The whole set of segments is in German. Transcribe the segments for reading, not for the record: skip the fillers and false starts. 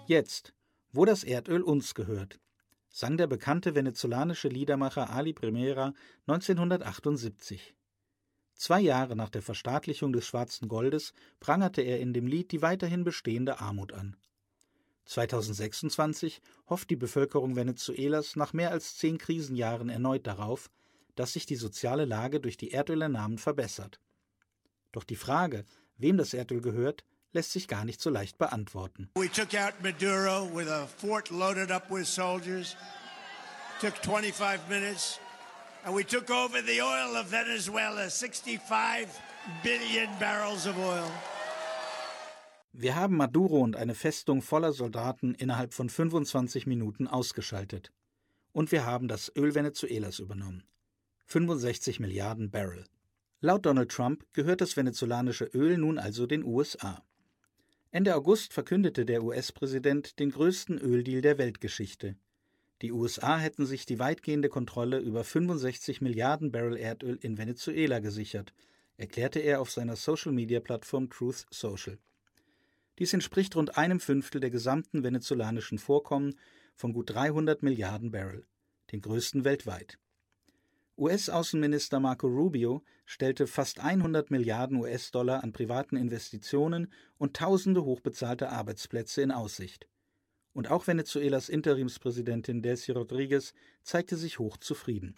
Jetzt, wo das Erdöl uns gehört, sang der bekannte venezolanische Liedermacher Ali Primera 1978. 2 Jahre nach der Verstaatlichung des schwarzen Goldes prangerte er in dem Lied die weiterhin bestehende Armut an. 2026 hofft die Bevölkerung Venezuelas nach mehr als 10 Krisenjahren erneut darauf, dass sich die soziale Lage durch die Erdöleinnahmen verbessert. Doch die Frage, wem das Erdöl gehört, lässt sich gar nicht so leicht beantworten. We took out Maduro with a fort loaded up with soldiers. Took 25 minutes. And we took over the oil of Venezuela, 65 billion barrels of oil. Wir haben Maduro und eine Festung voller Soldaten innerhalb von 25 Minuten ausgeschaltet. Und wir haben das Öl Venezuelas übernommen. 65 Milliarden Barrel. Laut Donald Trump gehört das venezolanische Öl nun also den USA. Ende August verkündete der US-Präsident den größten Öldeal der Weltgeschichte. Die USA hätten sich die weitgehende Kontrolle über 65 Milliarden Barrel Erdöl in Venezuela gesichert, erklärte er auf seiner Social-Media-Plattform Truth Social. Dies entspricht rund 1/5 der gesamten venezolanischen Vorkommen von gut 300 Milliarden Barrel, den größten weltweit. US-Außenminister Marco Rubio stellte fast 100 Milliarden US-Dollar an privaten Investitionen und tausende hochbezahlte Arbeitsplätze in Aussicht. Und auch Venezuelas Interimspräsidentin Delcy Rodríguez zeigte sich hochzufrieden.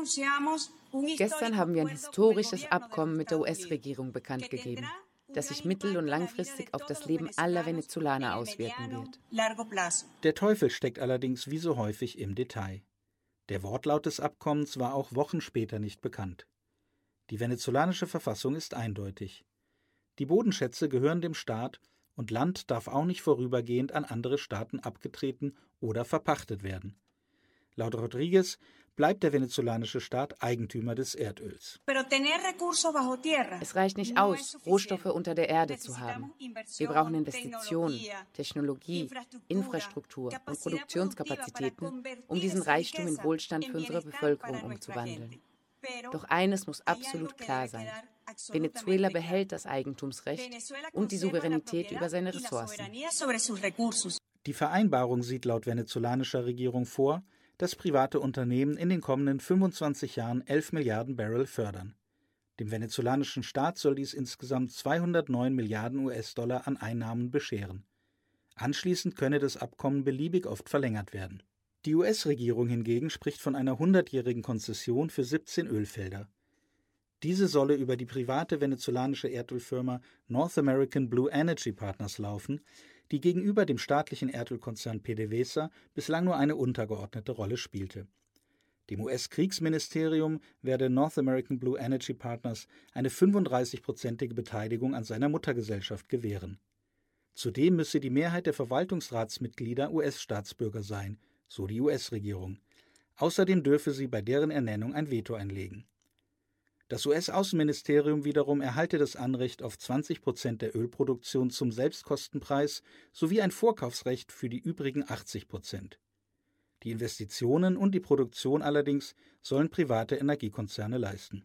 Gestern haben wir ein historisches Abkommen mit der US-Regierung bekannt gegeben, das sich mittel- und langfristig auf das Leben aller Venezolaner auswirken wird. Der Teufel steckt allerdings wie so häufig im Detail. Der Wortlaut des Abkommens war auch Wochen später nicht bekannt. Die venezolanische Verfassung ist eindeutig. Die Bodenschätze gehören dem Staat und Land darf auch nicht vorübergehend an andere Staaten abgetreten oder verpachtet werden. Laut Rodríguez bleibt der venezolanische Staat Eigentümer des Erdöls. Es reicht nicht aus, Rohstoffe unter der Erde zu haben. Wir brauchen Investitionen, Technologie, Infrastruktur und Produktionskapazitäten, um diesen Reichtum in Wohlstand für unsere Bevölkerung umzuwandeln. Doch eines muss absolut klar sein. Venezuela behält das Eigentumsrecht und die Souveränität über seine Ressourcen. Die Vereinbarung sieht laut venezolanischer Regierung vor, dass private Unternehmen in den kommenden 25 Jahren 11 Milliarden Barrel fördern. Dem venezolanischen Staat soll dies insgesamt 209 Milliarden US-Dollar an Einnahmen bescheren. Anschließend könne das Abkommen beliebig oft verlängert werden. Die US-Regierung hingegen spricht von einer 100-jährigen Konzession für 17 Ölfelder. Diese solle über die private venezolanische Erdölfirma North American Blue Energy Partners laufen, die gegenüber dem staatlichen Erdölkonzern PDVSA bislang nur eine untergeordnete Rolle spielte. Dem US-Kriegsministerium werde North American Blue Energy Partners eine 35-prozentige Beteiligung an seiner Muttergesellschaft gewähren. Zudem müsse die Mehrheit der Verwaltungsratsmitglieder US-Staatsbürger sein, so die US-Regierung. Außerdem dürfe sie bei deren Ernennung ein Veto einlegen. Das US-Außenministerium wiederum erhalte das Anrecht auf 20% der Ölproduktion zum Selbstkostenpreis sowie ein Vorkaufsrecht für die übrigen 80%. Die Investitionen und die Produktion allerdings sollen private Energiekonzerne leisten.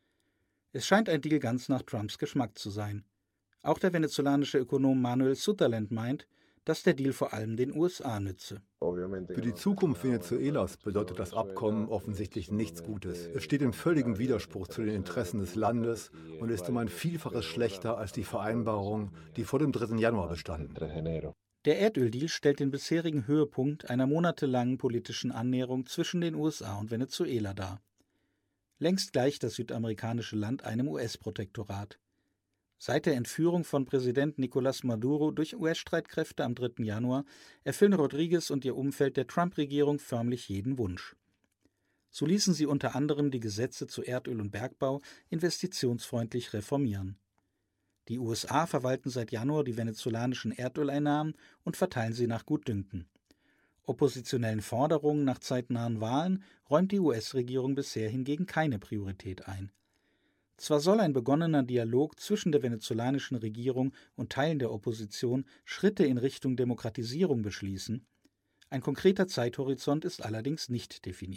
Es scheint ein Deal ganz nach Trumps Geschmack zu sein. Auch der venezolanische Ökonom Manuel Sutherland meint, dass der Deal vor allem den USA nütze. Für die Zukunft Venezuelas bedeutet das Abkommen offensichtlich nichts Gutes. Es steht in völligem Widerspruch zu den Interessen des Landes und ist um ein Vielfaches schlechter als die Vereinbarungen, die vor dem 3. Januar bestanden. Der Erdöldeal stellt den bisherigen Höhepunkt einer monatelangen politischen Annäherung zwischen den USA und Venezuela dar. Längst gleicht das südamerikanische Land einem US-Protektorat. Seit der Entführung von Präsident Nicolás Maduro durch US-Streitkräfte am 3. Januar erfüllen Rodríguez und ihr Umfeld der Trump-Regierung förmlich jeden Wunsch. So ließen sie unter anderem die Gesetze zu Erdöl und Bergbau investitionsfreundlich reformieren. Die USA verwalten seit Januar die venezolanischen Erdöleinnahmen und verteilen sie nach Gutdünken. Oppositionellen Forderungen nach zeitnahen Wahlen räumt die US-Regierung bisher hingegen keine Priorität ein. Zwar soll ein begonnener Dialog zwischen der venezolanischen Regierung und Teilen der Opposition Schritte in Richtung Demokratisierung beschließen, ein konkreter Zeithorizont ist allerdings nicht definiert.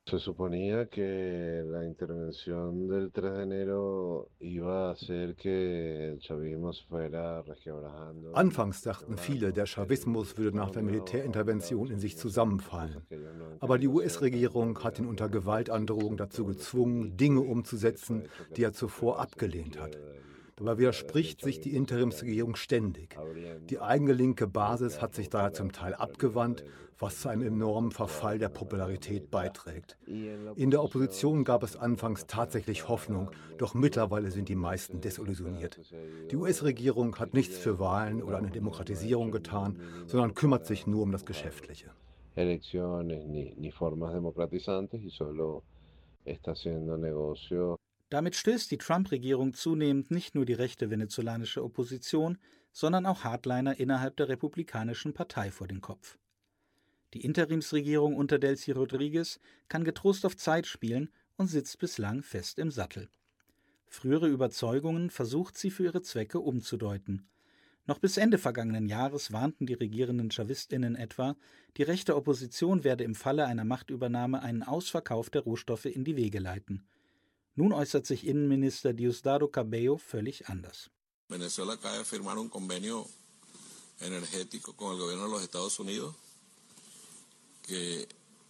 Se suponía que la intervención del 3 de enero iba a hacer que el chavismo se fuera resquebrajando. Anfangs dachten viele, der Chavismus würde nach der Militärintervention in sich zusammenfallen. Aber die US-Regierung hat ihn unter Gewaltandrohung dazu gezwungen, Dinge umzusetzen, die er zuvor abgelehnt hat. Dabei widerspricht sich die Interimsregierung ständig. Die eigene linke Basis hat sich daher zum Teil abgewandt, was zu einem enormen Verfall der Popularität beiträgt. In der Opposition gab es anfangs tatsächlich Hoffnung, doch mittlerweile sind die meisten desillusioniert. Die US-Regierung hat nichts für Wahlen oder eine Demokratisierung getan, sondern kümmert sich nur um das Geschäftliche. Elecciones ni formas democratizantes y solo está haciendo negocio. Damit stößt die Trump-Regierung zunehmend nicht nur die rechte venezolanische Opposition, sondern auch Hardliner innerhalb der Republikanischen Partei vor den Kopf. Die Interimsregierung unter Delcy Rodriguez kann getrost auf Zeit spielen und sitzt bislang fest im Sattel. Frühere Überzeugungen versucht sie für ihre Zwecke umzudeuten. Noch bis Ende vergangenen Jahres warnten die regierenden ChavistInnen etwa, die rechte Opposition werde im Falle einer Machtübernahme einen Ausverkauf der Rohstoffe in die Wege leiten. Nun äußert sich Innenminister Diosdado Cabello völlig anders. Venezuela acaba de firmar un convenio energético con el gobierno de los Estados Unidos que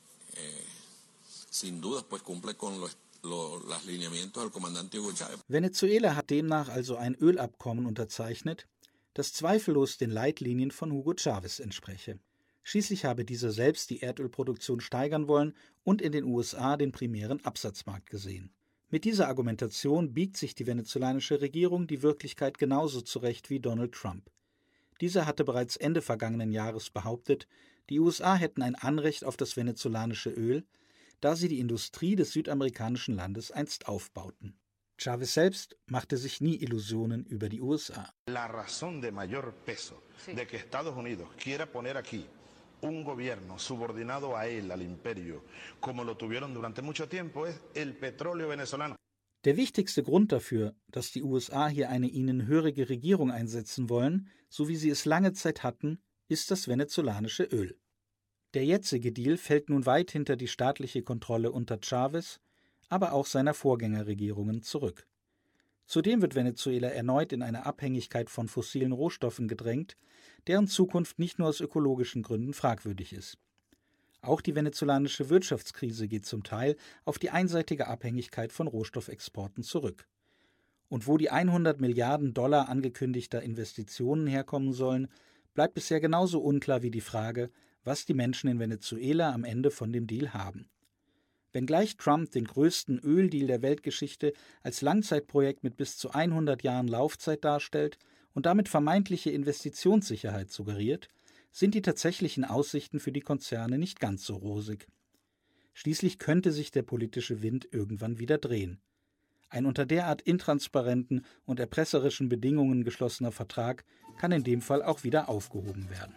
sin duda pues cumple con los lineamientos del comandante Hugo Chávez. Venezuela hat demnach also ein Ölabkommen unterzeichnet, das zweifellos den Leitlinien von Hugo Chávez entspreche. Schließlich habe dieser selbst die Erdölproduktion steigern wollen und in den USA den primären Absatzmarkt gesehen. Mit dieser Argumentation biegt sich die venezolanische Regierung die Wirklichkeit genauso zurecht wie Donald Trump. Dieser hatte bereits Ende vergangenen Jahres behauptet, die USA hätten ein Anrecht auf das venezolanische Öl, da sie die Industrie des südamerikanischen Landes einst aufbauten. Chávez selbst machte sich nie Illusionen über die USA. La razón de mayor peso de que Estados Unidos quiera poner aquí un gobierno subordinado a él, al imperio, como lo tuvieron durante mucho tiempo, es el petróleo venezolano. Der wichtigste Grund dafür, dass die USA hier eine ihnen hörige Regierung einsetzen wollen, so wie sie es lange Zeit hatten, ist das venezolanische Öl. Der jetzige Deal fällt nun weit hinter die staatliche Kontrolle unter Chávez, aber auch seiner Vorgängerregierungen zurück. Zudem wird Venezuela erneut in eine Abhängigkeit von fossilen Rohstoffen gedrängt, deren Zukunft nicht nur aus ökologischen Gründen fragwürdig ist. Auch die venezolanische Wirtschaftskrise geht zum Teil auf die einseitige Abhängigkeit von Rohstoffexporten zurück. Und wo die 100 Milliarden Dollar angekündigter Investitionen herkommen sollen, bleibt bisher genauso unklar wie die Frage, was die Menschen in Venezuela am Ende von dem Deal haben. Wenngleich Trump den größten Öldeal der Weltgeschichte als Langzeitprojekt mit bis zu 100 Jahren Laufzeit darstellt und damit vermeintliche Investitionssicherheit suggeriert, sind die tatsächlichen Aussichten für die Konzerne nicht ganz so rosig. Schließlich könnte sich der politische Wind irgendwann wieder drehen. Ein unter derart intransparenten und erpresserischen Bedingungen geschlossener Vertrag kann in dem Fall auch wieder aufgehoben werden.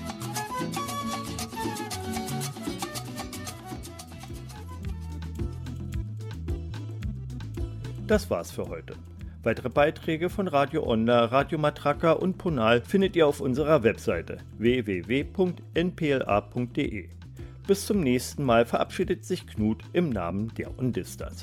Das war's für heute. Weitere Beiträge von Radio Onda, Radio Matraca und Ponal findet ihr auf unserer Webseite www.npla.de. Bis zum nächsten Mal verabschiedet sich Knut im Namen der Ondistas.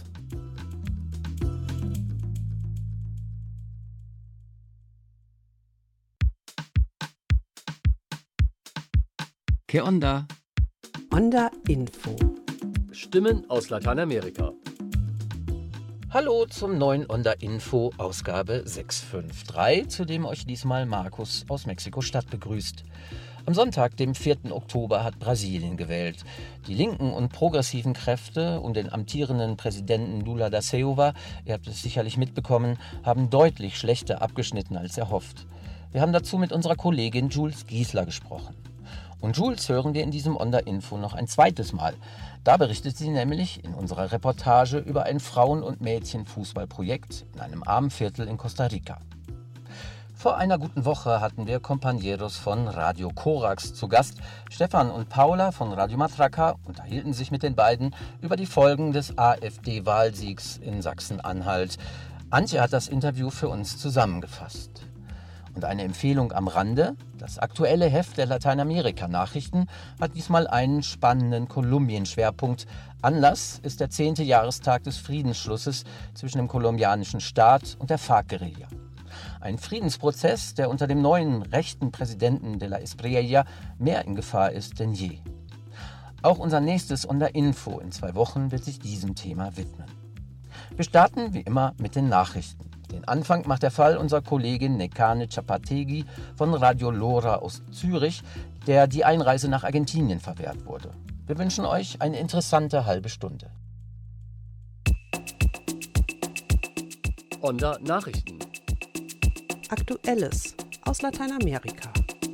¿Qué onda? Onda Info. Stimmen aus Lateinamerika. Hallo zum neuen Onda Info, Ausgabe 653, zu dem euch diesmal Markus aus Mexiko-Stadt begrüßt. Am Sonntag, dem 4. Oktober, hat Brasilien gewählt. Die linken und progressiven Kräfte um den amtierenden Präsidenten Lula da Silva, ihr habt es sicherlich mitbekommen, haben deutlich schlechter abgeschnitten als erhofft. Wir haben dazu mit unserer Kollegin Jules Giesler gesprochen. Und Jules hören wir in diesem Onda Info noch ein zweites Mal. Da berichtet sie nämlich in unserer Reportage über ein Frauen- und Mädchenfußballprojekt in einem armen Viertel in Costa Rica. Vor einer guten Woche hatten wir Compañeros von Radio Korax zu Gast. Stefan und Paula von Radio Matraca unterhielten sich mit den beiden über die Folgen des AfD-Wahlsiegs in Sachsen-Anhalt. Antje hat das Interview für uns zusammengefasst. Und eine Empfehlung am Rande: Das aktuelle Heft der Lateinamerika-Nachrichten hat diesmal einen spannenden Kolumbien-Schwerpunkt. Anlass ist der 10. Jahrestag des Friedensschlusses zwischen dem kolumbianischen Staat und der FARC-Guerilla. Ein Friedensprozess, der unter dem neuen rechten Präsidenten de la Espriella mehr in Gefahr ist denn je. Auch unser nächstes Onda Info in 2 Wochen wird sich diesem Thema widmen. Wir starten wie immer mit den Nachrichten. Den Anfang macht der Fall unserer Kollegin Nekane Txapategui von Radio Lora aus Zürich, der die Einreise nach Argentinien verwehrt wurde. Wir wünschen euch eine interessante halbe Stunde. Onda Nachrichten. Aktuelles aus Lateinamerika.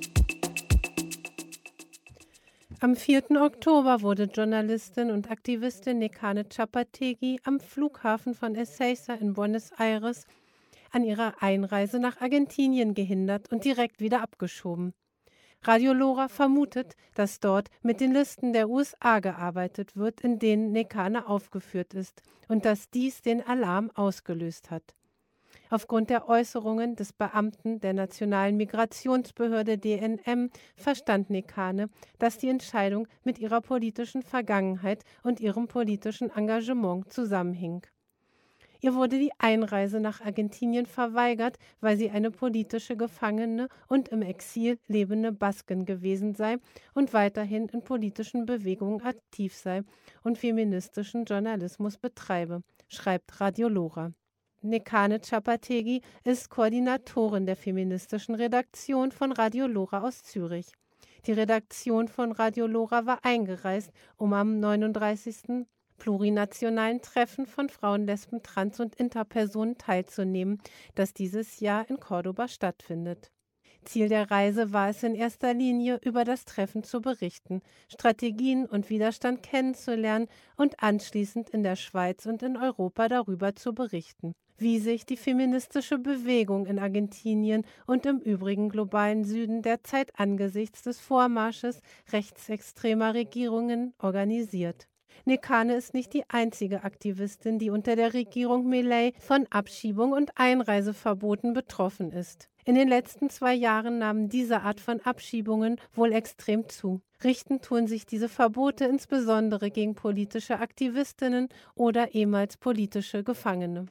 Am 4. Oktober wurde Journalistin und Aktivistin Nekane Txapategui am Flughafen von Ezeiza in Buenos Aires an ihrer Einreise nach Argentinien gehindert und direkt wieder abgeschoben. Radio Lora vermutet, dass dort mit den Listen der USA gearbeitet wird, in denen Nekane aufgeführt ist, und dass dies den Alarm ausgelöst hat. Aufgrund der Äußerungen des Beamten der Nationalen Migrationsbehörde DNM verstand Nekane, dass die Entscheidung mit ihrer politischen Vergangenheit und ihrem politischen Engagement zusammenhing. Ihr wurde die Einreise nach Argentinien verweigert, weil sie eine politische Gefangene und im Exil lebende Basken gewesen sei und weiterhin in politischen Bewegungen aktiv sei und feministischen Journalismus betreibe, schreibt Radio Lora. Nekane Txapategui ist Koordinatorin der feministischen Redaktion von Radio Lora aus Zürich. Die Redaktion von Radio Lora war eingereist, um am 39. plurinationalen Treffen von Frauen, Lesben, Trans- und Interpersonen teilzunehmen, das dieses Jahr in Cordoba stattfindet. Ziel der Reise war es in erster Linie, über das Treffen zu berichten, Strategien und Widerstand kennenzulernen und anschließend in der Schweiz und in Europa darüber zu berichten, wie sich die feministische Bewegung in Argentinien und im übrigen globalen Süden derzeit angesichts des Vormarsches rechtsextremer Regierungen organisiert. Nekane ist nicht die einzige Aktivistin, die unter der Regierung Milei von Abschiebung und Einreiseverboten betroffen ist. In den letzten 2 Jahren nahmen diese Art von Abschiebungen wohl extrem zu. Richten tun sich diese Verbote insbesondere gegen politische Aktivistinnen oder ehemals politische Gefangene.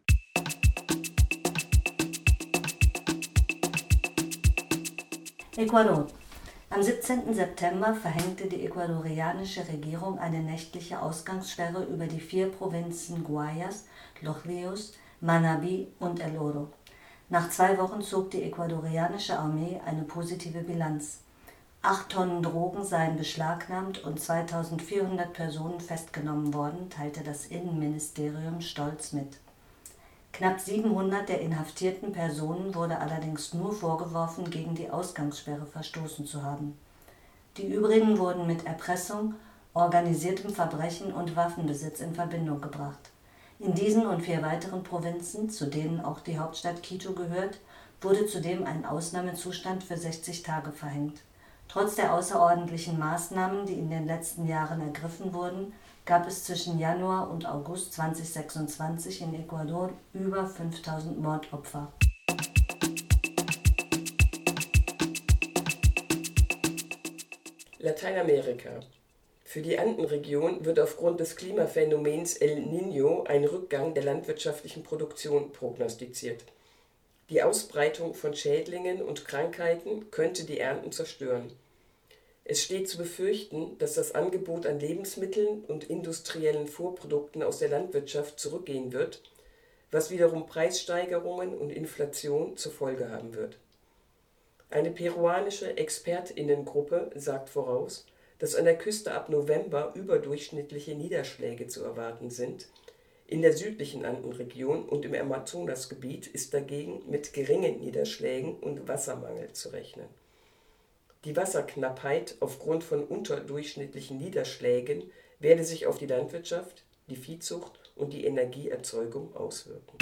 Ecuador. Am 17. September verhängte die ecuadorianische Regierung eine nächtliche Ausgangssperre über die 4 Provinzen Guayas, Los Rios, Manabí und El Oro. Nach 2 Wochen zog die ecuadorianische Armee eine positive Bilanz. 8 Tonnen Drogen seien beschlagnahmt und 2400 Personen festgenommen worden, teilte das Innenministerium stolz mit. Knapp 700 der inhaftierten Personen wurde allerdings nur vorgeworfen, gegen die Ausgangssperre verstoßen zu haben. Die übrigen wurden mit Erpressung, organisiertem Verbrechen und Waffenbesitz in Verbindung gebracht. In diesen und 4 weiteren Provinzen, zu denen auch die Hauptstadt Quito gehört, wurde zudem ein Ausnahmezustand für 60 Tage verhängt. Trotz der außerordentlichen Maßnahmen, die in den letzten Jahren ergriffen wurden, gab es zwischen Januar und August 2026 in Ecuador über 5000 Mordopfer. Lateinamerika. Für die Andenregion wird aufgrund des Klimaphänomens El Niño ein Rückgang der landwirtschaftlichen Produktion prognostiziert. Die Ausbreitung von Schädlingen und Krankheiten könnte die Ernten zerstören. Es steht zu befürchten, dass das Angebot an Lebensmitteln und industriellen Vorprodukten aus der Landwirtschaft zurückgehen wird, was wiederum Preissteigerungen und Inflation zur Folge haben wird. Eine peruanische ExpertInnengruppe sagt voraus, dass an der Küste ab November überdurchschnittliche Niederschläge zu erwarten sind. In der südlichen Andenregion und im Amazonasgebiet ist dagegen mit geringen Niederschlägen und Wassermangel zu rechnen. Die Wasserknappheit aufgrund von unterdurchschnittlichen Niederschlägen werde sich auf die Landwirtschaft, die Viehzucht und die Energieerzeugung auswirken.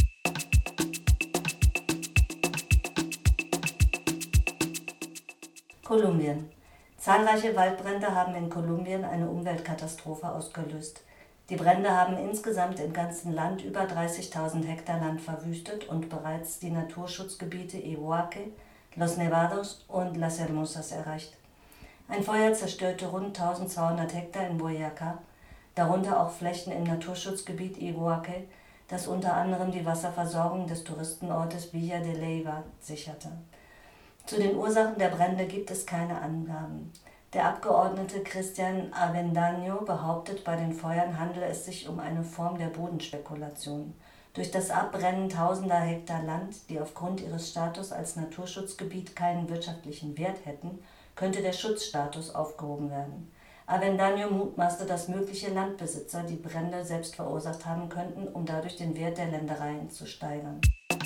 Kolumbien. Zahlreiche Waldbrände haben in Kolumbien eine Umweltkatastrophe ausgelöst. Die Brände haben insgesamt im ganzen Land über 30.000 Hektar Land verwüstet und bereits die Naturschutzgebiete Iguaque, Los Nevados und Las Hermosas erreicht. Ein Feuer zerstörte rund 1200 Hektar in Boyacá, darunter auch Flächen im Naturschutzgebiet Iguaque, das unter anderem die Wasserversorgung des Touristenortes Villa de Leyva sicherte. Zu den Ursachen der Brände gibt es keine Angaben. Der Abgeordnete Cristian Avendaño behauptet, bei den Feuern handele es sich um eine Form der Bodenspekulation. Durch das Abbrennen tausender Hektar Land, die aufgrund ihres Status als Naturschutzgebiet keinen wirtschaftlichen Wert hätten, könnte der Schutzstatus aufgehoben werden. Avendaño mutmaßte, dass mögliche Landbesitzer die Brände selbst verursacht haben könnten, um dadurch den Wert der Ländereien zu steigern.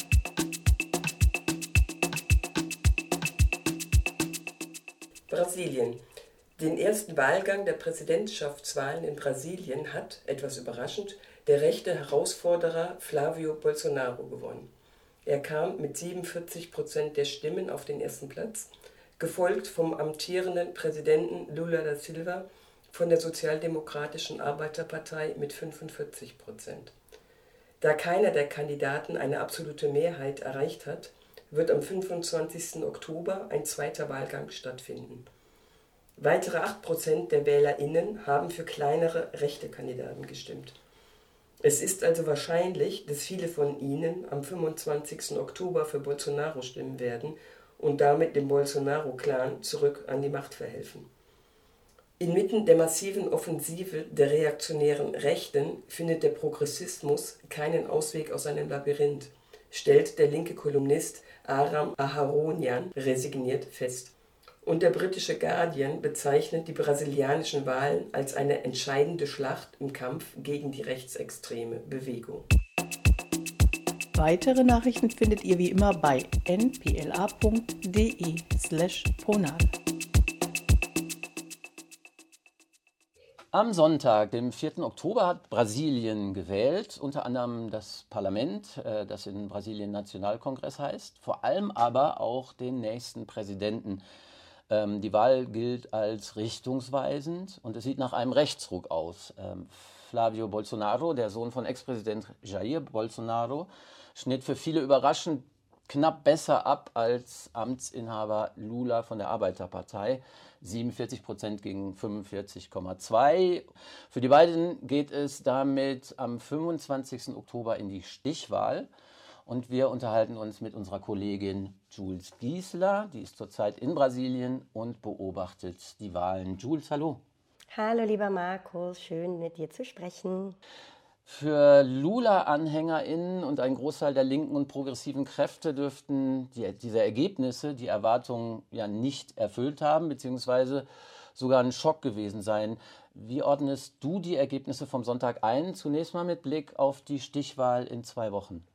Brasilien. Den ersten Wahlgang der Präsidentschaftswahlen in Brasilien hat, etwas überraschend, der rechte Herausforderer Flávio Bolsonaro gewonnen. Er kam mit 47% der Stimmen auf den ersten Platz, gefolgt vom amtierenden Präsidenten Lula da Silva von der Sozialdemokratischen Arbeiterpartei mit 45%. Da keiner der Kandidaten eine absolute Mehrheit erreicht hat, wird am 25. Oktober ein zweiter Wahlgang stattfinden. Weitere 8% der WählerInnen haben für kleinere rechte Kandidaten gestimmt. Es ist also wahrscheinlich, dass viele von ihnen am 25. Oktober für Bolsonaro stimmen werden und damit dem Bolsonaro-Clan zurück an die Macht verhelfen. Inmitten der massiven Offensive der reaktionären Rechten findet der Progressismus keinen Ausweg aus seinem Labyrinth, stellt der linke Kolumnist Aram Aharonian resigniert fest. Und der britische Guardian bezeichnet die brasilianischen Wahlen als eine entscheidende Schlacht im Kampf gegen die rechtsextreme Bewegung. Weitere Nachrichten findet ihr wie immer bei npla.de/ponal. Am Sonntag, dem 4. Oktober, hat Brasilien gewählt, unter anderem das Parlament, das in Brasilien Nationalkongress heißt, vor allem aber auch den nächsten Präsidenten. Die Wahl gilt als richtungsweisend und es sieht nach einem Rechtsruck aus. Flávio Bolsonaro, der Sohn von Ex-Präsident Jair Bolsonaro, schnitt für viele überraschend knapp besser ab als Amtsinhaber Lula von der Arbeiterpartei. 47% gegen 45,2%. Für die beiden geht es damit am 25. Oktober in die Stichwahl. Und wir unterhalten uns mit unserer Kollegin Jules Giesler, die ist zurzeit in Brasilien und beobachtet die Wahlen. Jules, hallo. Hallo lieber Markus, schön mit dir zu sprechen. Für Lula-AnhängerInnen und einen Großteil der linken und progressiven Kräfte dürften diese Ergebnisse die Erwartungen ja nicht erfüllt haben, beziehungsweise sogar ein Schock gewesen sein. Wie ordnest du die Ergebnisse vom Sonntag ein? Zunächst mal mit Blick auf die Stichwahl in 2 Wochen.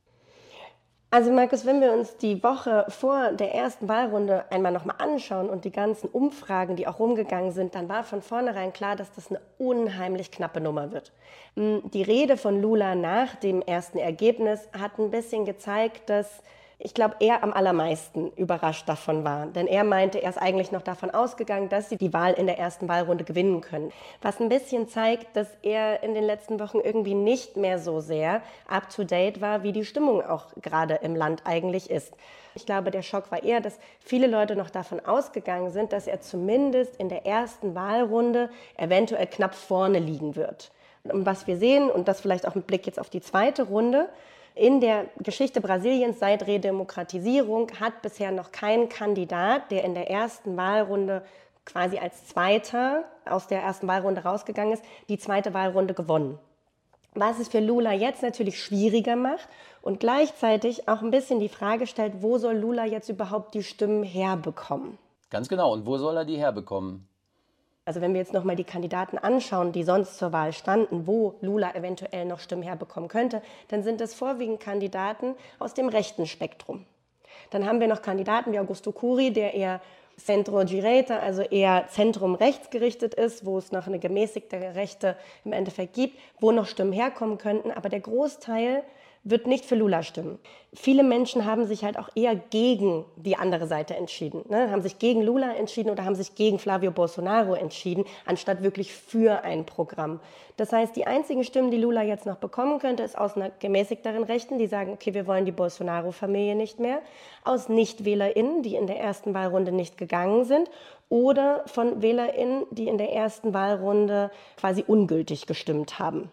Also Markus, wenn wir uns die Woche vor der ersten Wahlrunde einmal nochmal anschauen und die ganzen Umfragen, die auch rumgegangen sind, dann war von vornherein klar, dass das eine unheimlich knappe Nummer wird. Die Rede von Lula nach dem ersten Ergebnis hat ein bisschen gezeigt, dass ich glaube, er am allermeisten überrascht davon war. Denn er meinte, er ist eigentlich noch davon ausgegangen, dass sie die Wahl in der ersten Wahlrunde gewinnen können. Was ein bisschen zeigt, dass er in den letzten Wochen irgendwie nicht mehr so sehr up-to-date war, wie die Stimmung auch gerade im Land eigentlich ist. Ich glaube, der Schock war eher, dass viele Leute noch davon ausgegangen sind, dass er zumindest in der ersten Wahlrunde eventuell knapp vorne liegen wird. Und was wir sehen, und das vielleicht auch mit Blick jetzt auf die zweite Runde, in der Geschichte Brasiliens seit Redemokratisierung hat bisher noch kein Kandidat, der in der ersten Wahlrunde quasi als Zweiter aus der ersten Wahlrunde rausgegangen ist, die zweite Wahlrunde gewonnen. Was es für Lula jetzt natürlich schwieriger macht und gleichzeitig auch ein bisschen die Frage stellt, wo soll Lula jetzt überhaupt die Stimmen herbekommen? Ganz genau. Und wo soll er die herbekommen? Also wenn wir jetzt nochmal die Kandidaten anschauen, die sonst zur Wahl standen, wo Lula eventuell noch Stimmen herbekommen könnte, dann sind es vorwiegend Kandidaten aus dem rechten Spektrum. Dann haben wir noch Kandidaten wie Augusto Curi, der eher Centro-Direita, also eher Zentrum-rechts gerichtet ist, wo es noch eine gemäßigte Rechte im Endeffekt gibt, wo noch Stimmen herkommen könnten. Aber der Großteil wird nicht für Lula stimmen. Viele Menschen haben sich halt auch eher gegen die andere Seite entschieden, ne? Haben sich gegen Lula entschieden oder haben sich gegen Flavio Bolsonaro entschieden, anstatt wirklich für ein Programm. Das heißt, die einzigen Stimmen, die Lula jetzt noch bekommen könnte, ist aus einer gemäßigteren Rechten, die sagen, okay, wir wollen die Bolsonaro-Familie nicht mehr, aus NichtwählerInnen, die in der ersten Wahlrunde nicht gegangen sind, oder von WählerInnen, die in der ersten Wahlrunde quasi ungültig gestimmt haben.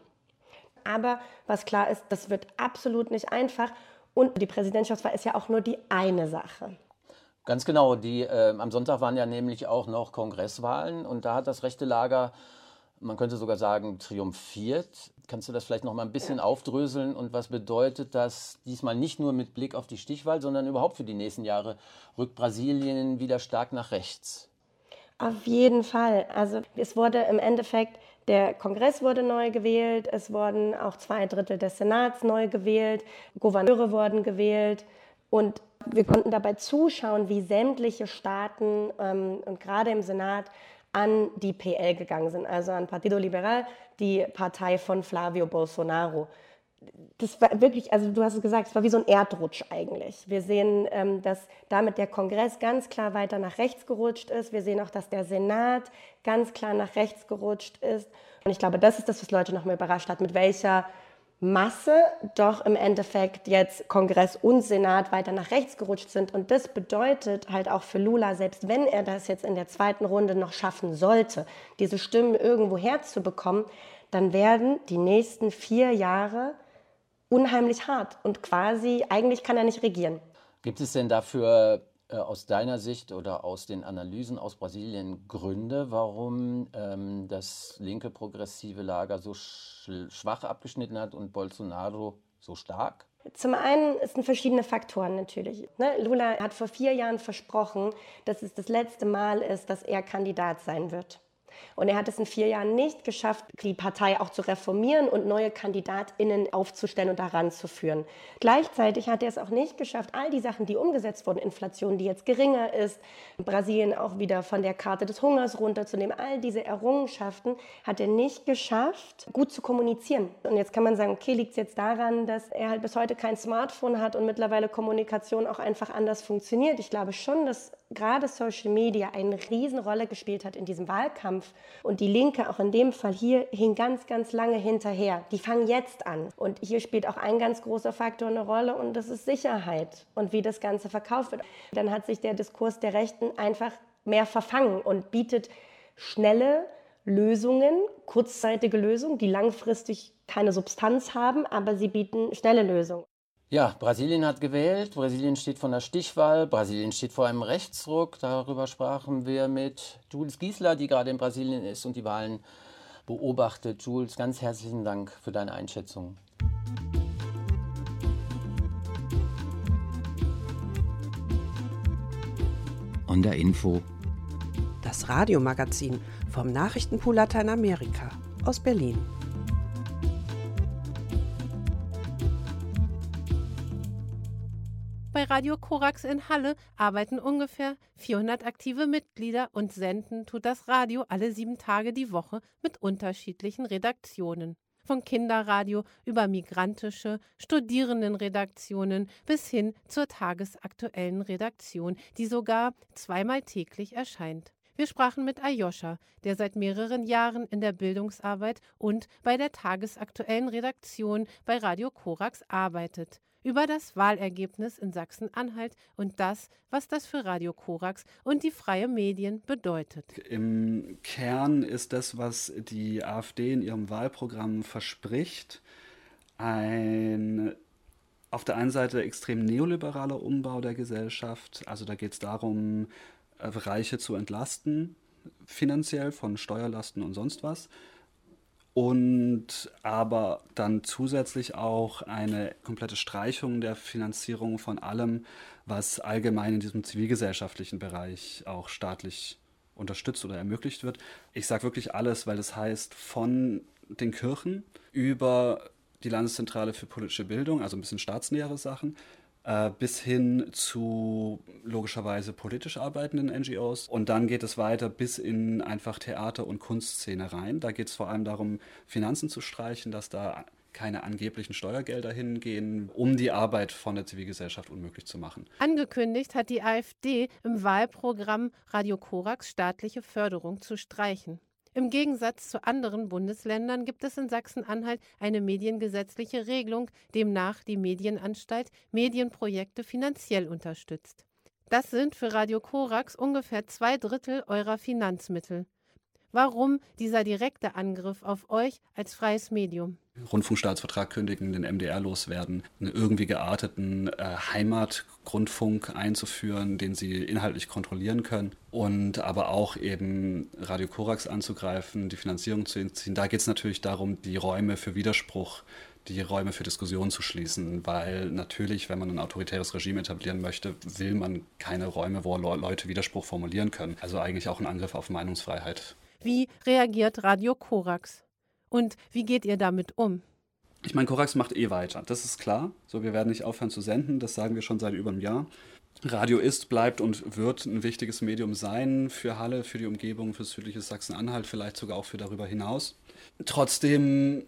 Aber was klar ist, das wird absolut nicht einfach. Und die Präsidentschaftswahl ist ja auch nur die eine Sache. Ganz genau. Am Sonntag waren ja nämlich auch noch Kongresswahlen. Und da hat das rechte Lager, man könnte sogar sagen, triumphiert. Kannst du das vielleicht noch mal ein bisschen aufdröseln? Und was bedeutet das diesmal nicht nur mit Blick auf die Stichwahl, sondern überhaupt für die nächsten Jahre? Rückt Brasilien wieder stark nach rechts? Auf jeden Fall. Also es wurde im Endeffekt, der Kongress wurde neu gewählt, es wurden auch 2/3 des Senats neu gewählt, Gouverneure wurden gewählt und wir konnten dabei zuschauen, wie sämtliche Staaten und gerade im Senat an die PL gegangen sind, also an Partido Liberal, die Partei von Flavio Bolsonaro. Das war wirklich, also du hast es gesagt, es war wie so ein Erdrutsch eigentlich. Wir sehen, dass damit der Kongress ganz klar weiter nach rechts gerutscht ist. Wir sehen auch, dass der Senat ganz klar nach rechts gerutscht ist. Und ich glaube, das ist das, was Leute noch mal überrascht hat, mit welcher Masse doch im Endeffekt jetzt Kongress und Senat weiter nach rechts gerutscht sind. Und das bedeutet halt auch für Lula, selbst wenn er das jetzt in der zweiten Runde noch schaffen sollte, diese Stimmen irgendwo herzubekommen, dann werden die nächsten 4 Jahre unheimlich hart und quasi, eigentlich kann er nicht regieren. Gibt es denn dafür aus deiner Sicht oder aus den Analysen aus Brasilien Gründe, warum das linke progressive Lager so schwach abgeschnitten hat und Bolsonaro so stark? Zum einen sind verschiedene Faktoren natürlich. Ne? Lula hat vor 4 Jahren versprochen, dass es das letzte Mal ist, dass er Kandidat sein wird. Und er hat es in 4 Jahren nicht geschafft, die Partei auch zu reformieren und neue KandidatInnen aufzustellen und daran zu führen. Gleichzeitig hat er es auch nicht geschafft, all die Sachen, die umgesetzt wurden, Inflation, die jetzt geringer ist, Brasilien auch wieder von der Karte des Hungers runterzunehmen, all diese Errungenschaften hat er nicht geschafft, gut zu kommunizieren. Und jetzt kann man sagen, okay, liegt es jetzt daran, dass er halt bis heute kein Smartphone hat und mittlerweile Kommunikation auch einfach anders funktioniert. Ich glaube schon, dass gerade Social Media eine Riesenrolle gespielt hat in diesem Wahlkampf. Und die Linke, auch in dem Fall hier, hing ganz, ganz lange hinterher. Die fangen jetzt an. Und hier spielt auch ein ganz großer Faktor eine Rolle und das ist Sicherheit und wie das Ganze verkauft wird. Dann hat sich der Diskurs der Rechten einfach mehr verfangen und bietet schnelle Lösungen, kurzzeitige Lösungen, die langfristig keine Substanz haben, aber sie bieten schnelle Lösungen. Ja, Brasilien hat gewählt, Brasilien steht vor einer Stichwahl, Brasilien steht vor einem Rechtsruck. Darüber sprachen wir mit Jules Giesler, die gerade in Brasilien ist und die Wahlen beobachtet. Jules, ganz herzlichen Dank für deine Einschätzung. Onda Info. Das Radiomagazin vom Nachrichtenpool Lateinamerika aus Berlin. Bei Radio Korax in Halle arbeiten ungefähr 400 aktive Mitglieder und senden tut das Radio alle 7 Tage die Woche mit unterschiedlichen Redaktionen. Von Kinderradio über migrantische, Studierendenredaktionen bis hin zur tagesaktuellen Redaktion, die sogar 2-mal täglich erscheint. Wir sprachen mit Ayosha, der seit mehreren Jahren in der Bildungsarbeit und bei der tagesaktuellen Redaktion bei Radio Korax arbeitet, über das Wahlergebnis in Sachsen-Anhalt und das, was das für Radio Korax und die freie Medien bedeutet. Im Kern ist das, was die AfD in ihrem Wahlprogramm verspricht, ein auf der einen Seite extrem neoliberaler Umbau der Gesellschaft. Also da geht es darum, Reiche zu entlasten, finanziell von Steuerlasten und sonst was. Und aber dann zusätzlich auch eine komplette Streichung der Finanzierung von allem, was allgemein in diesem zivilgesellschaftlichen Bereich auch staatlich unterstützt oder ermöglicht wird. Ich sage wirklich alles, weil das heißt von den Kirchen über die Landeszentrale für politische Bildung, also ein bisschen staatsnähere Sachen, bis hin zu logischerweise politisch arbeitenden NGOs. Und dann geht es weiter bis in einfach Theater- und Kunstszene rein. Da geht es vor allem darum, Finanzen zu streichen, dass da keine angeblichen Steuergelder hingehen, um die Arbeit von der Zivilgesellschaft unmöglich zu machen. Angekündigt hat die AfD im Wahlprogramm Radio Korax staatliche Förderung zu streichen. Im Gegensatz zu anderen Bundesländern gibt es in Sachsen-Anhalt eine mediengesetzliche Regelung, demnach die Medienanstalt Medienprojekte finanziell unterstützt. Das sind für Radio Korax ungefähr 2/3 eurer Finanzmittel. Warum dieser direkte Angriff auf euch als freies Medium? Rundfunkstaatsvertrag kündigen, den MDR loswerden, einen irgendwie gearteten Heimatgrundfunk einzuführen, den sie inhaltlich kontrollieren können und aber auch eben Radio Korax anzugreifen, die Finanzierung zu entziehen. Da geht es natürlich darum, die Räume für Widerspruch, die Räume für Diskussion zu schließen, weil natürlich, wenn man ein autoritäres Regime etablieren möchte, will man keine Räume, wo Leute Widerspruch formulieren können. Also eigentlich auch ein Angriff auf Meinungsfreiheit. Wie reagiert Radio Korax? Und wie geht ihr damit um? Ich meine, Korax macht weiter, das ist klar. So, wir werden nicht aufhören zu senden, das sagen wir schon seit über einem Jahr. Radio ist, bleibt und wird ein wichtiges Medium sein für Halle, für die Umgebung, für südliche Sachsen-Anhalt, vielleicht sogar auch für darüber hinaus. Trotzdem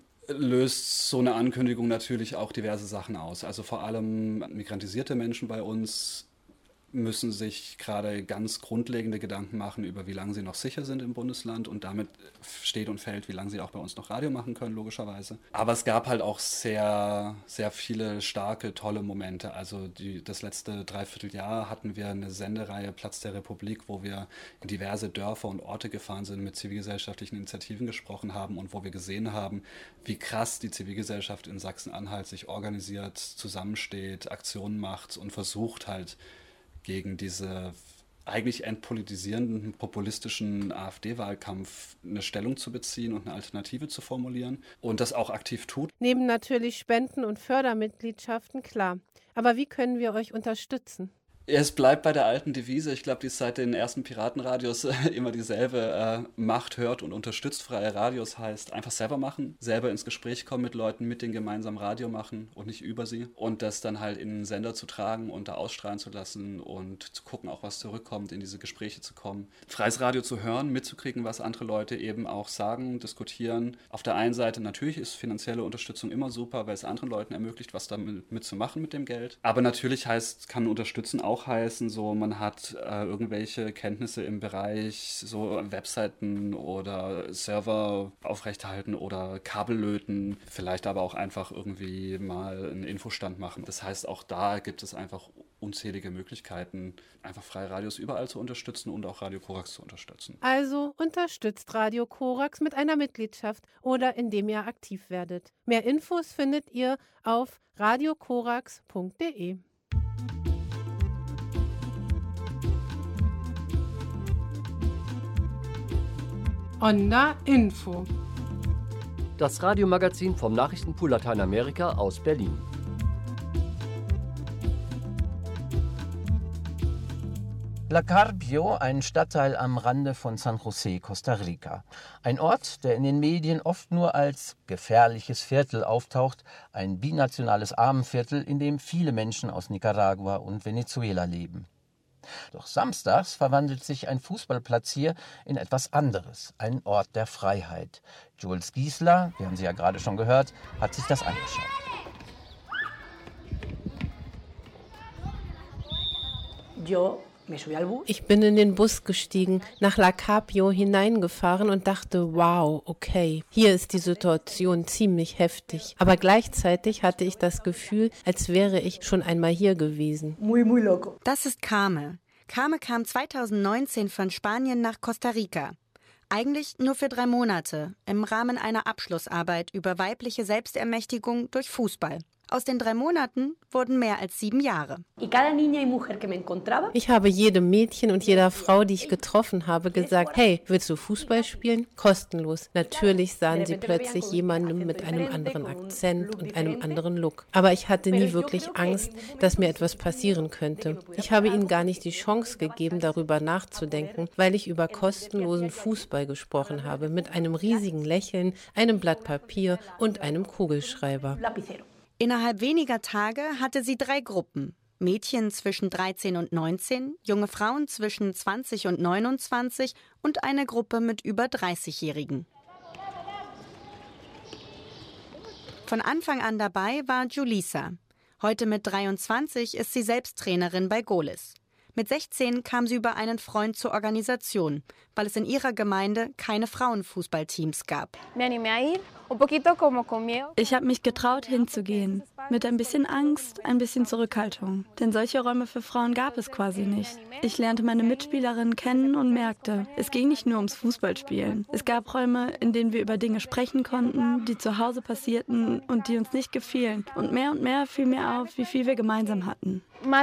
löst so eine Ankündigung natürlich auch diverse Sachen aus. Also vor allem migrantisierte Menschen bei uns müssen sich gerade ganz grundlegende Gedanken machen über, wie lange sie noch sicher sind im Bundesland und damit steht und fällt, wie lange sie auch bei uns noch Radio machen können, logischerweise. Aber es gab halt auch sehr, sehr viele starke, tolle Momente. Also das letzte Dreivierteljahr hatten wir eine Sendereihe Platz der Republik, wo wir in diverse Dörfer und Orte gefahren sind, mit zivilgesellschaftlichen Initiativen gesprochen haben und wo wir gesehen haben, wie krass die Zivilgesellschaft in Sachsen-Anhalt sich organisiert, zusammensteht, Aktionen macht und versucht halt, gegen diese eigentlich entpolitisierenden, populistischen AfD-Wahlkampf eine Stellung zu beziehen und eine Alternative zu formulieren und das auch aktiv tut. Neben natürlich Spenden und Fördermitgliedschaften, klar. Aber wie können wir euch unterstützen? Es bleibt bei der alten Devise, ich glaube, die ist seit den ersten Piratenradios immer dieselbe, macht, hört und unterstützt freie Radios, heißt einfach selber machen, selber ins Gespräch kommen mit Leuten, mit denen gemeinsam Radio machen und nicht über sie und das dann halt in einen Sender zu tragen und da ausstrahlen zu lassen und zu gucken, auch was zurückkommt, in diese Gespräche zu kommen. Freies Radio zu hören, mitzukriegen, was andere Leute eben auch sagen, diskutieren. Auf der einen Seite natürlich ist finanzielle Unterstützung immer super, weil es anderen Leuten ermöglicht, was damit mitzumachen mit dem Geld, aber natürlich kann unterstützen auch heißen, so man hat irgendwelche Kenntnisse im Bereich so Webseiten oder Server aufrechterhalten oder Kabel löten, vielleicht aber auch einfach irgendwie mal einen Infostand machen. Das heißt, auch da gibt es einfach unzählige Möglichkeiten, einfach freie Radios überall zu unterstützen und auch Radio Korax zu unterstützen. Also unterstützt Radio Korax mit einer Mitgliedschaft oder indem ihr aktiv werdet. Mehr Infos findet ihr auf radiokorax.de. Onda Info. Das Radiomagazin vom Nachrichtenpool Lateinamerika aus Berlin. La Carpio, ein Stadtteil am Rande von San José, Costa Rica. Ein Ort, der in den Medien oft nur als gefährliches Viertel auftaucht, ein binationales Armenviertel, in dem viele Menschen aus Nicaragua und Venezuela leben. Doch samstags verwandelt sich ein Fußballplatz hier in etwas anderes, ein Ort der Freiheit. Jules Giesler, wir haben sie ja gerade schon gehört, hat sich das angeschaut. Ich bin in den Bus gestiegen, nach La Carpio hineingefahren und dachte, wow, okay, hier ist die Situation ziemlich heftig. Aber gleichzeitig hatte ich das Gefühl, als wäre ich schon einmal hier gewesen. Das ist Carme. Carme kam 2019 von Spanien nach Costa Rica. Eigentlich nur für 3 Monate, im Rahmen einer Abschlussarbeit über weibliche Selbstermächtigung durch Fußball. Aus den 3 Monaten wurden mehr als 7 Jahre. Ich habe jedem Mädchen und jeder Frau, die ich getroffen habe, gesagt, hey, willst du Fußball spielen? Kostenlos. Natürlich sahen sie plötzlich jemanden mit einem anderen Akzent und einem anderen Look. Aber ich hatte nie wirklich Angst, dass mir etwas passieren könnte. Ich habe ihnen gar nicht die Chance gegeben, darüber nachzudenken, weil ich über kostenlosen Fußball gesprochen habe, mit einem riesigen Lächeln, einem Blatt Papier und einem Kugelschreiber. Innerhalb weniger Tage hatte sie 3 Gruppen. Mädchen zwischen 13 und 19, junge Frauen zwischen 20 und 29 und eine Gruppe mit über 30-Jährigen. Von Anfang an dabei war Julissa. Heute mit 23 ist sie selbst Trainerin bei Goles. Mit 16 kam sie über einen Freund zur Organisation, weil es in ihrer Gemeinde keine Frauenfußballteams gab. Ich habe mich getraut, hinzugehen. Mit ein bisschen Angst, ein bisschen Zurückhaltung. Denn solche Räume für Frauen gab es quasi nicht. Ich lernte meine Mitspielerinnen kennen und merkte, es ging nicht nur ums Fußballspielen. Es gab Räume, in denen wir über Dinge sprechen konnten, die zu Hause passierten und die uns nicht gefielen. Und mehr fiel mir auf, wie viel wir gemeinsam hatten.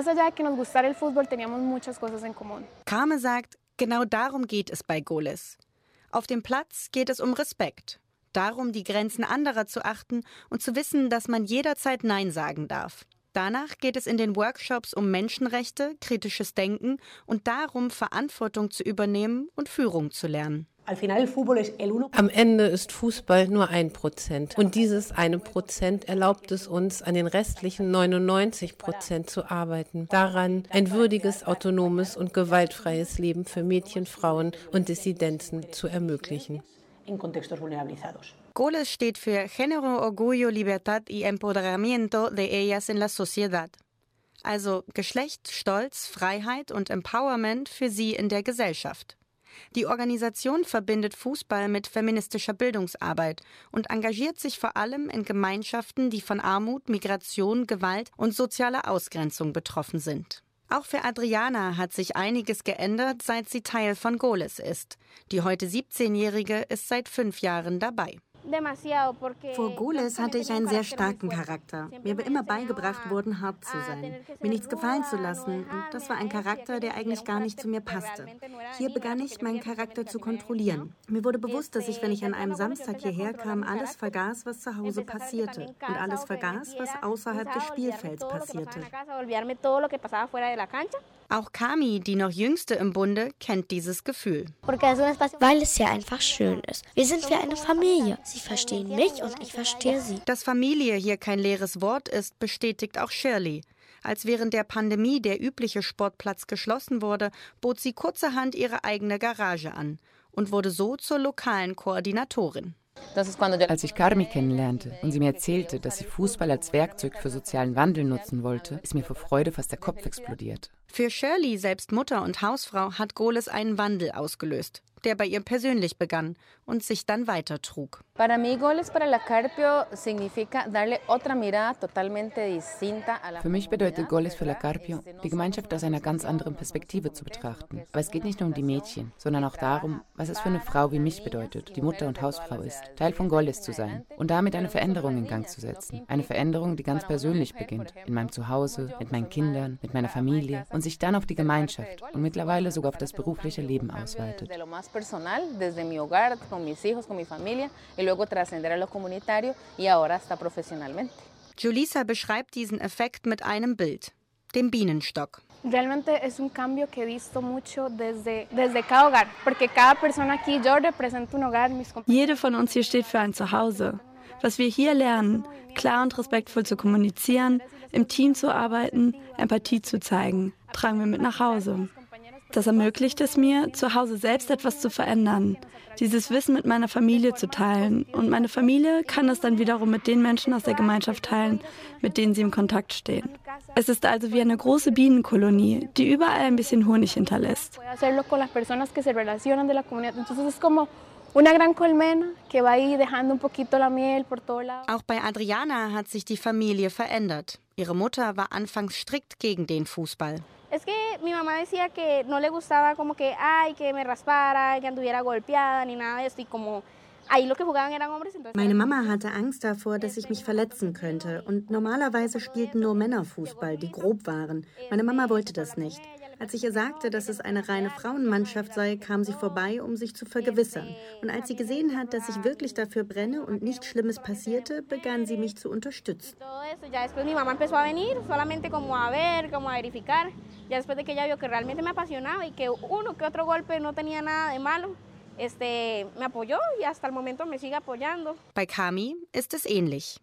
Carme sagt, genau darum geht es bei Goles. Auf dem Platz geht es um Respekt. Darum, die Grenzen anderer zu achten und zu wissen, dass man jederzeit Nein sagen darf. Danach geht es in den Workshops um Menschenrechte, kritisches Denken und darum, Verantwortung zu übernehmen und Führung zu lernen. Am Ende ist Fußball nur 1%. Und dieses 1% erlaubt es uns, an den restlichen 99% zu arbeiten. Daran, ein würdiges, autonomes und gewaltfreies Leben für Mädchen, Frauen und Dissidenzen zu ermöglichen. Goles steht für Género, Orgullo, Libertad y Empoderamiento de ellas en la sociedad. Also Geschlecht, Stolz, Freiheit und Empowerment für sie in der Gesellschaft. Die Organisation verbindet Fußball mit feministischer Bildungsarbeit und engagiert sich vor allem in Gemeinschaften, die von Armut, Migration, Gewalt und sozialer Ausgrenzung betroffen sind. Auch für Adriana hat sich einiges geändert, seit sie Teil von Goles ist. Die heute 17-Jährige ist seit 5 Jahren dabei. Vor Goles hatte ich einen sehr starken Charakter. Mir war immer beigebracht worden, hart zu sein, mir nichts gefallen zu lassen. Und das war ein Charakter, der eigentlich gar nicht zu mir passte. Hier begann ich, meinen Charakter zu kontrollieren. Mir wurde bewusst, dass ich, wenn ich an einem Samstag hierher kam, alles vergaß, was zu Hause passierte. Und alles vergaß, was außerhalb des Spielfelds passierte. Auch Kami, die noch Jüngste im Bunde, kennt dieses Gefühl. Weil es ja einfach schön ist. Wir sind wie eine Familie. Sie verstehen mich und ich verstehe sie. Dass Familie hier kein leeres Wort ist, bestätigt auch Shirley. Als während der Pandemie der übliche Sportplatz geschlossen wurde, bot sie kurzerhand ihre eigene Garage an und wurde so zur lokalen Koordinatorin. Als ich Carmi kennenlernte und sie mir erzählte, dass sie Fußball als Werkzeug für sozialen Wandel nutzen wollte, ist mir vor Freude fast der Kopf explodiert. Für Shirley, selbst Mutter und Hausfrau, hat Goles einen Wandel ausgelöst, der bei ihr persönlich begann und sich dann weitertrug. Für mich bedeutet Goles für La Carpio, die Gemeinschaft aus einer ganz anderen Perspektive zu betrachten. Aber es geht nicht nur um die Mädchen, sondern auch darum, was es für eine Frau wie mich bedeutet, die Mutter und Hausfrau ist, Teil von Goles zu sein und damit eine Veränderung in Gang zu setzen. Eine Veränderung, die ganz persönlich beginnt, in meinem Zuhause, mit meinen Kindern, mit meiner Familie und sich dann auf die Gemeinschaft und mittlerweile sogar auf das berufliche Leben ausweitet. Julissa beschreibt diesen Effekt mit einem Bild, dem Bienenstock. Jede von uns hier steht für ein Zuhause. Was wir hier lernen, klar und respektvoll zu kommunizieren, im Team zu arbeiten, Empathie zu zeigen, tragen wir mit nach Hause. Das ermöglicht es mir, zu Hause selbst etwas zu verändern, dieses Wissen mit meiner Familie zu teilen. Und meine Familie kann es dann wiederum mit den Menschen aus der Gemeinschaft teilen, mit denen sie im Kontakt stehen. Es ist also wie eine große Bienenkolonie, die überall ein bisschen Honig hinterlässt. Auch bei Adriana hat sich die Familie verändert. Ihre Mutter war anfangs strikt gegen den Fußball. Meine Mama hatte Angst davor, dass ich mich verletzen könnte. Und normalerweise spielten nur Männer Fußball, die grob waren. Meine Mama wollte das nicht. Als ich ihr sagte, dass es eine reine Frauenmannschaft sei, kam sie vorbei, um sich zu vergewissern. Und als sie gesehen hat, dass ich wirklich dafür brenne und nichts Schlimmes passierte, begann sie mich zu unterstützen. Bei Kami ist es ähnlich.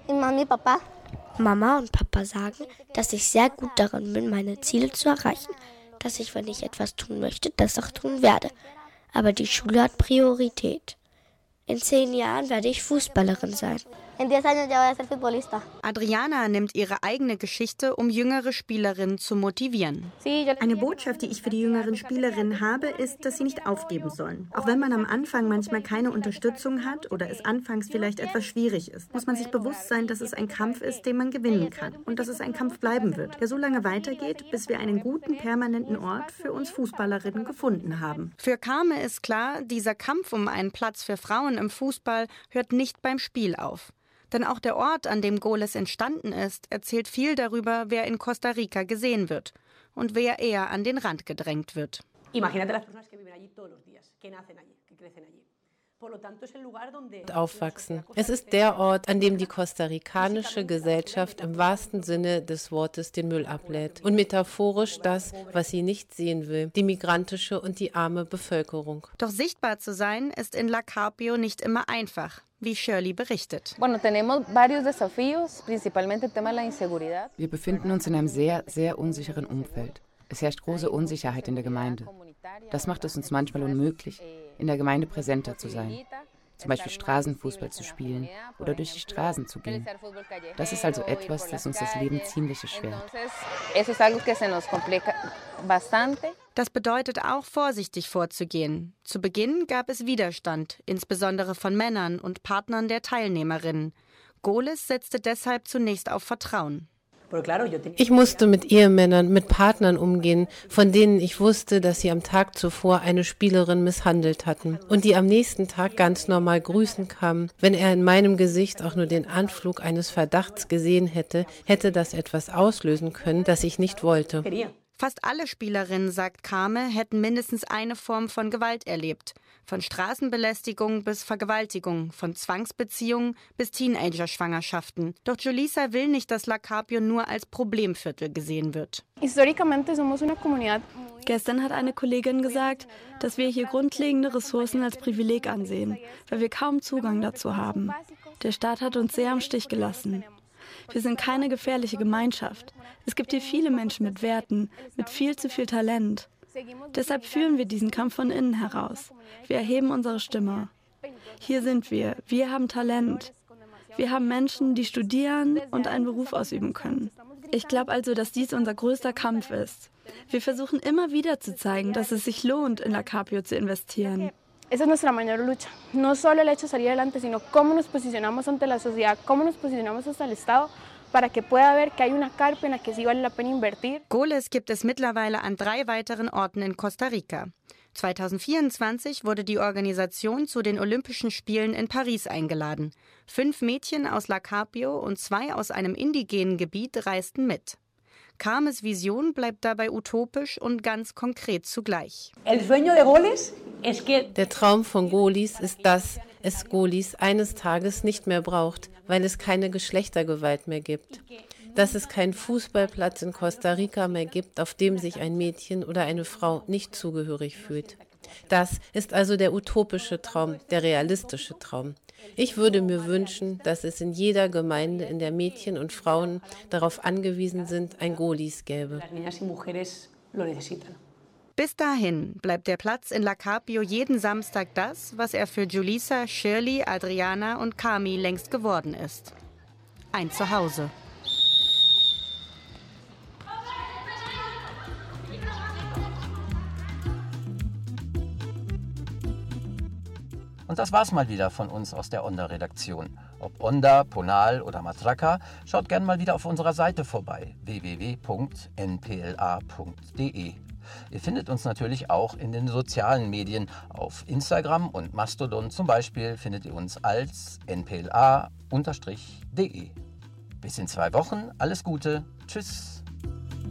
Mama und Papa sagen, dass ich sehr gut darin bin, meine Ziele zu erreichen. Dass ich, wenn ich etwas tun möchte, das auch tun werde. Aber die Schule hat Priorität. In 10 Jahren werde ich Fußballerin sein. Adriana nimmt ihre eigene Geschichte, um jüngere Spielerinnen zu motivieren. Eine Botschaft, die ich für die jüngeren Spielerinnen habe, ist, dass sie nicht aufgeben sollen. Auch wenn man am Anfang manchmal keine Unterstützung hat oder es anfangs vielleicht etwas schwierig ist, muss man sich bewusst sein, dass es ein Kampf ist, den man gewinnen kann und dass es ein Kampf bleiben wird, der so lange weitergeht, bis wir einen guten, permanenten Ort für uns Fußballerinnen gefunden haben. Für Carme ist klar, dieser Kampf um einen Platz für Frauen im Fußball hört nicht beim Spiel auf. Denn auch der Ort, an dem Goles entstanden ist, erzählt viel darüber, wer in Costa Rica gesehen wird und wer eher an den Rand gedrängt wird. Aufwachsen. Es ist der Ort, an dem die kostarikanische Gesellschaft im wahrsten Sinne des Wortes den Müll ablädt. Und metaphorisch das, was sie nicht sehen will, die migrantische und die arme Bevölkerung. Doch sichtbar zu sein, ist in La Carpio nicht immer einfach, wie Shirley berichtet. Wir befinden uns in einem sehr, sehr unsicheren Umfeld. Es herrscht große Unsicherheit in der Gemeinde. Das macht es uns manchmal unmöglich, in der Gemeinde präsenter zu sein. Zum Beispiel Straßenfußball zu spielen oder durch die Straßen zu gehen. Das ist also etwas, das uns das Leben ziemlich erschwert. Das bedeutet auch, vorsichtig vorzugehen. Zu Beginn gab es Widerstand, insbesondere von Männern und Partnern der Teilnehmerinnen. Goles setzte deshalb zunächst auf Vertrauen. Ich musste mit Ehemännern, mit Partnern umgehen, von denen ich wusste, dass sie am Tag zuvor eine Spielerin misshandelt hatten und die am nächsten Tag ganz normal grüßen kamen. Wenn er in meinem Gesicht auch nur den Anflug eines Verdachts gesehen hätte, hätte das etwas auslösen können, das ich nicht wollte. Fast alle Spielerinnen, sagt Carme, hätten mindestens eine Form von Gewalt erlebt. Von Straßenbelästigung bis Vergewaltigung, von Zwangsbeziehungen bis Teenager-Schwangerschaften. Doch Julissa will nicht, dass La Carpio nur als Problemviertel gesehen wird. Gestern hat eine Kollegin gesagt, dass wir hier grundlegende Ressourcen als Privileg ansehen, weil wir kaum Zugang dazu haben. Der Staat hat uns sehr im Stich gelassen. Wir sind keine gefährliche Gemeinschaft. Es gibt hier viele Menschen mit Werten, mit viel zu viel Talent. Deshalb führen wir diesen Kampf von innen heraus. Wir erheben unsere Stimme. Hier sind wir. Wir haben Talent. Wir haben Menschen, die studieren und einen Beruf ausüben können. Ich glaube also, dass dies unser größter Kampf ist. Wir versuchen immer wieder zu zeigen, dass es sich lohnt, in La Carpio zu investieren. Esa es nuestra mayor lucha. No solo el hecho de salir adelante, sino cómo nos posicionamos ante la sociedad, cómo nos posicionamos hasta el Estado, para que pueda ver que hay una Carpio en la que sí vale la pena invertir. Goles gibt es mittlerweile an 3 weiteren Orten in Costa Rica. 2024 wurde die Organisation zu den Olympischen Spielen in Paris eingeladen. 5 Mädchen aus La Carpio und 2 aus einem indigenen Gebiet reisten mit. Carmes Vision bleibt dabei utopisch und ganz konkret zugleich. Der Traum von Golis ist, dass es Golis eines Tages nicht mehr braucht, weil es keine Geschlechtergewalt mehr gibt. Dass es keinen Fußballplatz in Costa Rica mehr gibt, auf dem sich ein Mädchen oder eine Frau nicht zugehörig fühlt. Das ist also der utopische Traum, der realistische Traum. Ich würde mir wünschen, dass es in jeder Gemeinde, in der Mädchen und Frauen darauf angewiesen sind, ein Golis gäbe. Bis dahin bleibt der Platz in La Carpio jeden Samstag das, was er für Julissa, Shirley, Adriana und Carmi längst geworden ist. Ein Zuhause. Und das war's mal wieder von uns aus der Onda-Redaktion. Ob Onda, Ponal oder Matraca, schaut gerne mal wieder auf unserer Seite vorbei, www.npla.de. Ihr findet uns natürlich auch in den sozialen Medien. Auf Instagram und Mastodon zum Beispiel findet ihr uns als npla_de. Bis in 2 Wochen, alles Gute, tschüss.